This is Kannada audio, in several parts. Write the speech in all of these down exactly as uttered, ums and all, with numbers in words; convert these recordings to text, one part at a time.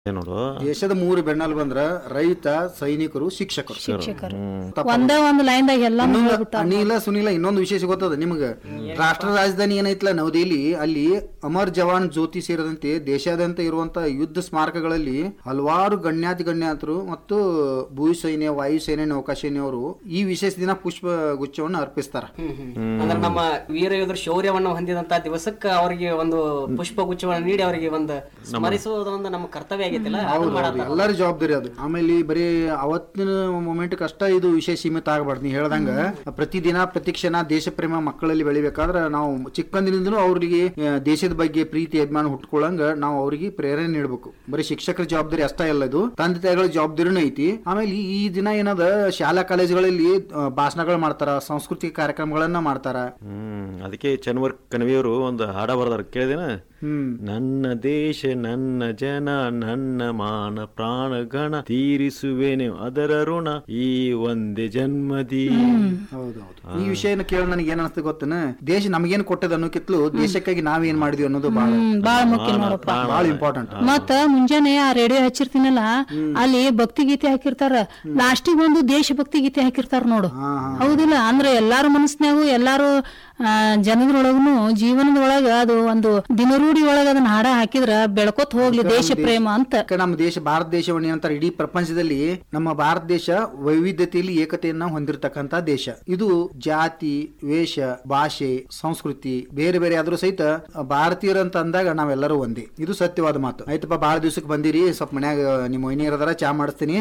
ನೋಡು ದೇಶದ ಮೂರು ಬೆನ್ನೆಲು ಬಂದ್ರ ರೈತ, ಸೈನಿಕರು, ಶಿಕ್ಷಕರು. ಶಿಕ್ಷಕರು ಒಂದೇ ಒಂದು ಲೈನ್ ದಾಗ ಎಲ್ಲ ಅನಿಲ ಸುನಿಲ ಇನ್ನೊಂದು ವಿಶೇಷ ಗೊತ್ತದ ನಿಮ್ಗ. ರಾಷ್ಟ್ರ ರಾಜಧಾನಿ ಏನೈತ್ಲ ನವದೆಹಲಿ, ಅಲ್ಲಿ ಅಮರ್ ಜವಾನ್ ಜ್ಯೋತಿ ಸೇರಿದಂತೆ ದೇಶಾದ್ಯಂತ ಇರುವಂತ ಯುದ್ಧ ಸ್ಮಾರಕಗಳಲ್ಲಿ ಹಲವಾರು ಗಣ್ಯಾತಿ ಗಣ್ಯಾತರು ಮತ್ತು ಭೂ ಸೈನ್ಯ, ವಾಯು ಸೇನೆ, ನೌಕಾಸೇನೆಯವರು ಈ ವಿಶೇಷ ದಿನ ಪುಷ್ಪ ಗುಚ್ಛವನ್ನು ಅರ್ಪಿಸ್ತಾರ. ಅಂದ್ರೆ ನಮ್ಮ ವೀರ ಯೋಧರ ಶೌರ್ಯವನ್ನು ಹೊಂದಿದಂತ ದಿವಸಕ್ಕೆ ಅವರಿಗೆ ಒಂದು ಪುಷ್ಪ ಗುಚ್ಛವನ್ನು ನೀಡಿ ಅವರಿಗೆ ಒಂದು ಸ್ಮರಿಸುವುದು ಒಂದು ನಮ್ಮ ಕರ್ತವ್ಯ. ಎಲ್ಲಾರು ಜವಾಬ್ದಾರಿ ಅದು. ಆಮೇಲೆ ಬರೀ ಅವತ್ತಿನ ಮೊಮೆಂಟ್ ಕಷ್ಟ ಇದು ವಿಷಯ ಸೀಮಿತ ಆಗಬಾರ್ದು. ನೀ ಹೇಳ್ದಂಗ ಪ್ರತಿದಿನ ಪ್ರತಿ ಕ್ಷಣ ದೇಶ ಪ್ರೇಮ ಮಕ್ಕಳಲ್ಲಿ ಬೆಳಿಬೇಕಾದ್ರ ನಾವು ಚಿಕ್ಕಂದಿನಿಂದನೂ ಅವ್ರಿಗೆ ದೇಶದ ಬಗ್ಗೆ ಪ್ರೀತಿ ಅಭಿಮಾನ ಹುಟ್ಕೊಳ್ಳಂಗ ನಾವು ಅವ್ರಿಗೆ ಪ್ರೇರಣೆ ನೀಡಬೇಕು. ಬರೀ ಶಿಕ್ಷಕರ ಜವಾಬ್ದಾರಿ ಅಷ್ಟೇ ಅಲ್ಲ, ಇದು ತಂದೆ ತಾಯಿಗಳ ಜವಾಬ್ದಾರಿನೂ ಐತಿ. ಆಮೇಲೆ ಈ ದಿನ ಏನದ ಶಾಲಾ ಕಾಲೇಜುಗಳಲ್ಲಿ ಭಾಷಣಗಳು ಮಾಡ್ತಾರ, ಸಾಂಸ್ಕೃತಿಕ ಕಾರ್ಯಕ್ರಮಗಳನ್ನ ಮಾಡ್ತಾರ. ಹ್ಮ್ ಅದಕ್ಕೆ ಚನ್ವರ್ ಕಣವಿಯವರು ಒಂದು ಹಾಡ ಬರ್ದಾರ, ಕೇಳಿದೇನ? ನನ್ನ ದೇಶ ನನ್ನ ಜನ ನನ್ನ ಮಾನ ಪ್ರಾಣಗಣ ತೀರಿಸುವೇನೆ ಅದರ ಋಣ ಈ ಒಂದೇ ಜನ್ಮದಿ. ಹೌದೌದು. ಈ ವಿಷಯನ ಕೇಳ ನನಗೆ ಏನ್ ಅನಿಸ್ತದೆ ಗೊತ್ತೇನ, ದೇಶ ನಮಗೇನ್ ಕೊಟ್ಟದ ಅನ್ನೋಕಿತ್ಲು ದೇಶಕ್ಕಾಗಿ ನಾವೇನ್ ಮಾಡಿದ್ವಿ ಅನ್ನೋದು ಬಹಳ ಬಾಳ ಮುಖ್ಯ ನೋಡಪ್ಪ, ಬಹಳ ಇಂಪಾರ್ಟೆಂಟ್. ಮತ್ತ ಮುಂಜಾನೆ ಆ ರೇಡಿಯೋ ಹಚ್ಚಿರ್ತೀನಲ್ಲ, ಅಲ್ಲಿ ಭಕ್ತಿ ಗೀತೆ ಹಾಕಿರ್ತಾರ, ಲಾಸ್ಟಿಗೆ ಒಂದು ದೇಶ ಭಕ್ತಿ ಗೀತೆ ಹಾಕಿರ್ತಾರ ನೋಡು. ಹೌದಿಲ್ಲ? ಅಂದ್ರೆ ಎಲ್ಲಾರು ಮನಸ್ಸಿನಾಗೂ ಎಲ್ಲಾರು ಜನದ್ರೊಳಗನು ಜೀವನದೊಳಗ ಅದು ಒಂದು ದಿನರೂಢಿ ಒಳಗ ಅದನ್ನ ಹಾಡ ಹಾಕಿದ್ರ ಬೆಳ್ಕೊತ್ ಹೋಗ್ಲಿ ದೇಶ ಪ್ರೇಮ ಅಂತ. ನಮ್ಮ ದೇಶ ಭಾರತ ದೇಶವನ್ನು ಏನಂತಾರೆ, ಇಡೀ ಪ್ರಪಂಚದಲ್ಲಿ ನಮ್ಮ ಭಾರತ ದೇಶ ವೈವಿಧ್ಯತೆಯಲ್ಲಿ ಏಕತೆಯನ್ನ ಹೊಂದಿರತಕ್ಕಂತ ದೇಶ. ಇದು ಜಾತಿ, ವೇಷ, ಭಾಷೆ, ಸಂಸ್ಕೃತಿ ಬೇರೆ ಬೇರೆ ಆದ್ರೂ ಸಹಿತ ಭಾರತೀಯರಂತ ಅಂದಾಗ ನಾವೆಲ್ಲರೂ ಒಂದೇ. ಇದು ಸತ್ಯವಾದ ಮಾತು. ಆಯ್ತಪ್ಪ, ಬಾಳ ದಿವ್ಸಕ್ಕೆ ಬಂದಿರಿ, ಸ್ವಲ್ಪ ಮನ್ಯಾಗ ನಿಮ್ಮ ವೈನಿಯರದಾರ ಚಾ ಮಾಡಿಸ್ತೀನಿ.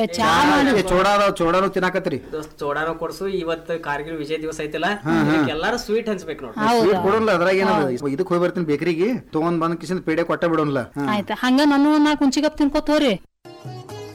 ಚೋಡಾರ ಚೋಡಾನು ತಿನ್ನಾಕತ್ರಿ, ಚೋಡಾನು ಕೊಡ್ಸು. ಇವತ್ತು ಕಾರ್ಗಿಲ್ ವಿಜಯ ದಿವಸ ಐತಿಲ್ಲ, ಎಲ್ಲಾರು ಸ್ವೀಟ್ ಹಂಚ್ಬೇಕು ನೋಡಿ. ಸ್ವೀಟ್ ಕೊಡೋಲ್ಲ, ಅದ್ರಾಗ ಏನದ, ಇದಕ್ ಹೋಗಿ ಬರ್ತೀನಿ ಬೇಕರಿಗೆ, ತಗೊಂಡ್ ಬಂದ್ ಕಿಸಿಂದ ಪೇಡೆ ಕೊಟ್ಟ ಬಿಡೋನ್ಲ. ಆಯ್ತಾ? ಹಂಗ ನಾನು ನಾ ಕುಂಚಿಗಪ್ ತಿನ್ಕೋತ ಹೋರಿ.